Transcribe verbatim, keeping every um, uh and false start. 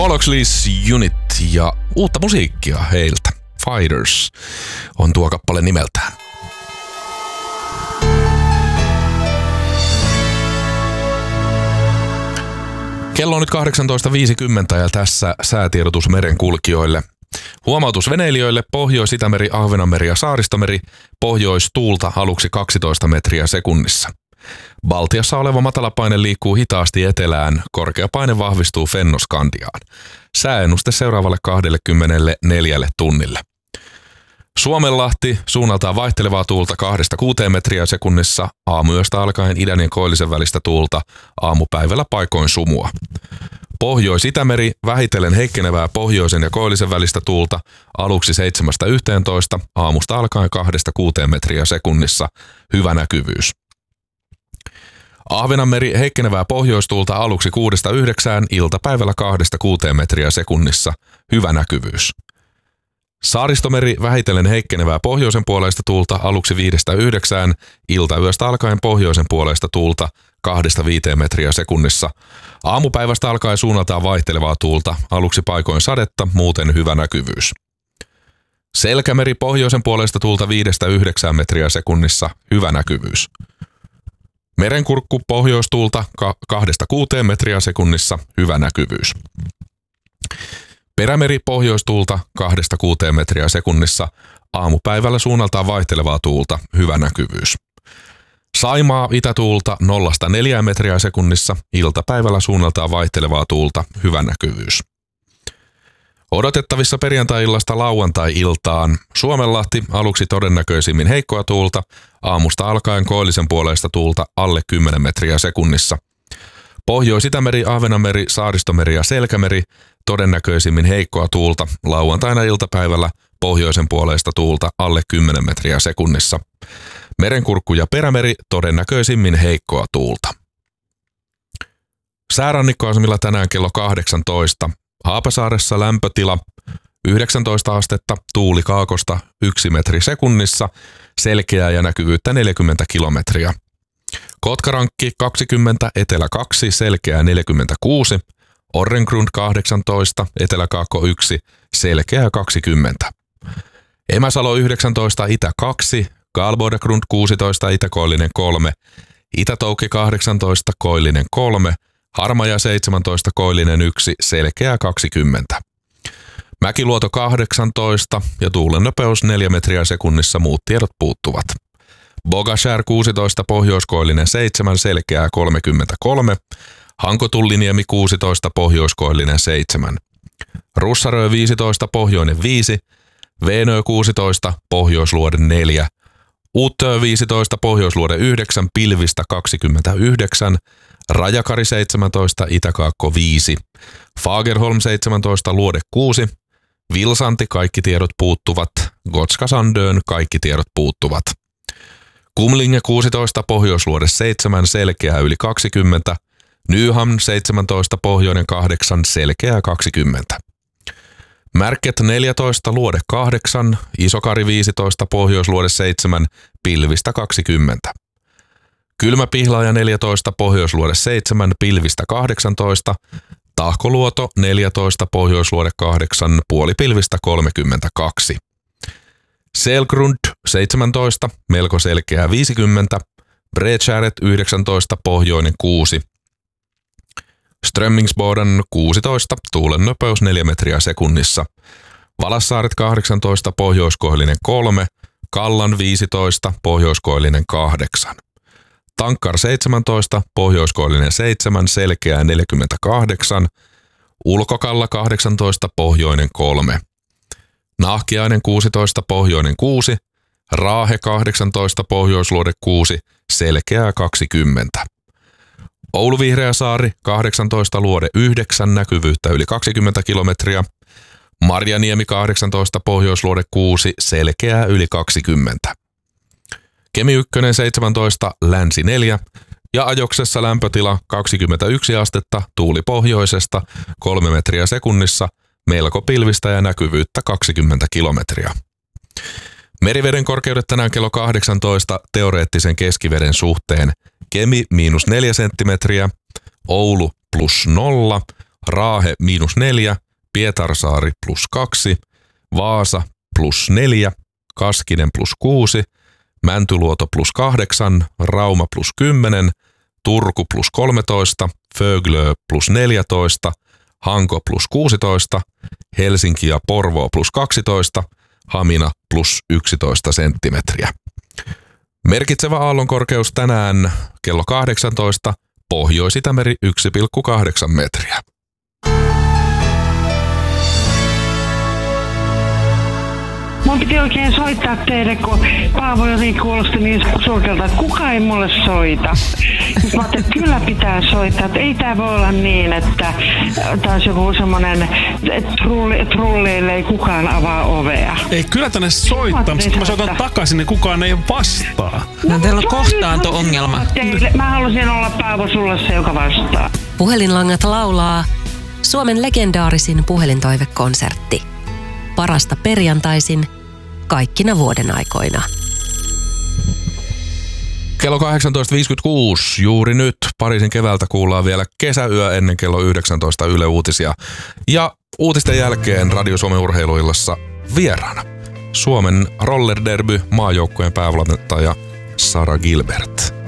Bollocks Unit ja uutta musiikkia heiltä. Fighters on tuo kappale nimeltään. Kello on nyt kahdeksantoista viisikymmentä ja tässä säätiedotus merenkulkijoille. Huomautus veneilijöille: Pohjois-Itämeri, Ahvenanmeri ja Saaristomeri, pohjoistuulta aluksi kaksitoista metriä sekunnissa. Baltiassa oleva matalapaine liikkuu hitaasti etelään, korkea paine vahvistuu Fennoskandiaan. Sääennuste seuraavalle kaksikymmentäneljä tunnille. Suomenlahti, suunnaltaan vaihtelevaa tuulta kahdesta kuuteen metriä sekunnissa, aamuyöstä alkaen idän ja koillisen välistä tuulta, aamupäivällä paikoin sumua. Pohjois-Itämeri, vähitellen heikkenevää pohjoisen ja koillisen välistä tuulta, aluksi seitsemästä yhteentoista, aamusta alkaen kahdesta kuuteen metriä sekunnissa, hyvä näkyvyys. Ahvenanmeri, heikkenevää pohjoistuulta aluksi kuudesta yhdeksään, iltapäivällä kahdesta kuuteen metriä sekunnissa, hyvä näkyvyys. Saaristomeri, vähitellen heikkenevää pohjoisen puoleista tuulta aluksi viidestä yhdeksään, iltayöstä alkaen pohjoisen puoleista tuulta kahdesta viiteen metriä sekunnissa. Aamupäivästä alkaen suunnataan vaihtelevaa tuulta, aluksi paikoin sadetta, muuten hyvä näkyvyys. Selkämeri, pohjoisen puoleista tuulta viidestä yhdeksään metriä sekunnissa, hyvä näkyvyys. Merenkurkku, pohjoistuulta kahdesta kuuteen metriä sekunnissa, hyvä näkyvyys. Perämeri, pohjoistuulta kahdesta kuuteen metriä sekunnissa, aamupäivällä suunnaltaan vaihtelevaa tuulta, hyvä näkyvyys. Saimaa, itätuulta nollasta neljään metriä sekunnissa, iltapäivällä suunnaltaan vaihtelevaa tuulta, hyvä näkyvyys. Odotettavissa perjantai-illasta lauantai-iltaan: Suomenlahti, aluksi todennäköisimmin heikkoa tuulta, aamusta alkaen koillisen puoleista tuulta alle kymmenen metriä sekunnissa. Pohjois-Itämeri, Ahvenanmeri, Saaristomeri ja Selkämeri, todennäköisimmin heikkoa tuulta, lauantaina iltapäivällä pohjoisen puoleista tuulta alle kymmenen metriä sekunnissa. Merenkurkku ja Perämeri, todennäköisimmin heikkoa tuulta. Säärannikkoasemilla tänään kello kahdeksantoista. Haapasaaressa lämpötila yhdeksäntoista astetta, tuuli kaakosta yksi metri sekunnissa, selkeää ja näkyvyyttä neljäkymmentä kilometriä. Kotkarankki kaksikymmentä, etelä kaksi, selkeää neljäkymmentäkuusi, Orrengrund kahdeksantoista, eteläkaakko yksi, selkeää kaksikymmentä. Emäsalo yhdeksäntoista, itä kaksi, Galbodegrund kuusitoista, itäkoillinen kolme, Itätoukki kahdeksantoista, koillinen kolme, Harmaja seitsemäntoista, koillinen yksi, selkeää kaksikymmentä. Mäkiluoto kahdeksantoista ja tuulen nopeus neljä metriä sekunnissa, muut tiedot puuttuvat. Bogashär kuusitoista, pohjoiskoillinen seitsemän, selkeää kolmekymmentäkolme. Hankotulliniemi kuusitoista, pohjoiskoillinen seitsemän. Russarö viisitoista, pohjoinen viisi. Veenö kuusitoista, pohjoisluode neljä. Uutö viisitoista, pohjoisluode yhdeksän, pilvistä kaksikymmentäyhdeksän. Rajakari seitsemäntoista, itäkaakko viisi. Fagerholm seitsemäntoista, luode kuusi. Vilsanti, kaikki tiedot puuttuvat. Gotska Sandön, kaikki tiedot puuttuvat. Kumlinge kuusitoista, pohjoisluode seitsemän, selkeää yli kaksikymmentä. Nyhamn seitsemäntoista, pohjoinen kahdeksan, selkeää kaksikymmentä. Märket neljätoista, luode kahdeksan, Isokari viisitoista, pohjoisluode seitsemän, pilvistä kaksikymmentä. Kylmäpihlaaja neljätoista, pohjoisluode seitsemän, pilvistä kahdeksantoista. Tahkoluoto neljätoista, pohjoisluode kahdeksan, puolipilvistä kolmekymmentäkaksi. Selgrund seitsemäntoista, melko selkeää viisikymmentä. Bredskäret yhdeksäntoista, pohjoinen kuusi. Strömmingsboden kuusitoista, tuulen nopeus neljä metriä sekunnissa. Valassaaret kahdeksantoista, pohjoiskoillinen kolme. Kallan viisitoista, pohjoiskoillinen kahdeksan. Tankkar seitsemäntoista, pohjoiskoillinen seitsemän, selkeää neljäkymmentäkahdeksan. Ulkokalla kahdeksantoista, pohjoinen kolme. Nahkiainen kuusitoista, pohjoinen kuusi. Raahe kahdeksantoista, pohjoisluode kuusi, selkeää kaksikymmentä. Oulu Vihreäsaari kahdeksantoista, luode yhdeksän, näkyvyyttä yli kaksikymmentä kilometriä. Marjaniemi kahdeksantoista, pohjoisluode kuusi, selkeää yli kaksikymmentä. Kemi yksi seitsemäntoista, länsi neljä ja Ajoksessa lämpötila kaksikymmentäyksi astetta, tuuli pohjoisesta kolme metriä sekunnissa, melko pilvistä ja näkyvyyttä kaksikymmentä kilometriä. Meriveden korkeudet tänään kello kahdeksantoista teoreettisen keskiveden suhteen: Kemi miinus neljä senttimetriä, Oulu plus nolla, Raahe miinus neljä, Pietarsaari plus kaksi, Vaasa plus neljä, Kaskinen plus kuusi, Mäntyluoto plus kahdeksan, Rauma plus kymmenen, Turku plus kolmetoista, Föglö plus neljätoista, Hanko plus kuusitoista, Helsinki ja Porvoo plus kaksitoista, Hamina plus yksitoista senttimetriä. Merkitsevä aallonkorkeus tänään kello kahdeksantoista, Pohjois-Itämeri yksi pilkku kahdeksan metriä. Mun piti oikein soittaa teille, kun Paavo jotenkin kuulosti niin surkealta, että kukaan ei mulle soita. Sitten mä ajattelin, että kyllä pitää soittaa, että ei tää voi olla niin, että taas joku semmonen, että trulli, trulleille ei kukaan avaa ovea. Ei, kyllä tänne soittaa, mutta kun mä soitan takaisin, niin kukaan ei vastaa. No teillä on kohtaanto-ongelma. Mä halusin olla Paavo sulle se, joka vastaa. Puhelinlangat laulaa Suomen legendaarisin puhelintoivekonsertti. Parasta perjantaisin kaikkina vuoden aikoina. Kello kahdeksantoista viisikymmentäkuusi juuri nyt Pariisin keväältä kuullaan vielä kesäyö ennen kello yhdeksäntoista Yle Uutisia. Ja uutisten jälkeen Radio Suomen urheiluillassa vieraana Suomen roller derby maajoukkueen päävalmentaja Sara Gilbert.